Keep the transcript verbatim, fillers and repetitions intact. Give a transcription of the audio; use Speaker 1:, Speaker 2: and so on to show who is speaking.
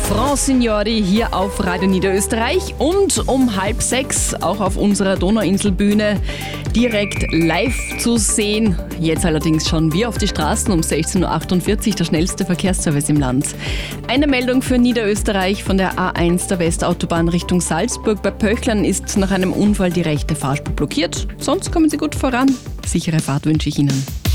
Speaker 1: Signori hier auf Radio Niederösterreich und um halb sechs auch auf unserer Donauinselbühne direkt live zu sehen. Jetzt allerdings schauen wir auf die Straßen um sechzehn Uhr achtundvierzig, der schnellste Verkehrsservice im Land. Eine Meldung für Niederösterreich von der A eins der Westautobahn Richtung Salzburg. Bei Pöchlern ist nach einem Unfall die rechte Fahrspur blockiert. Sonst kommen Sie gut voran. Sichere Fahrt wünsche ich Ihnen.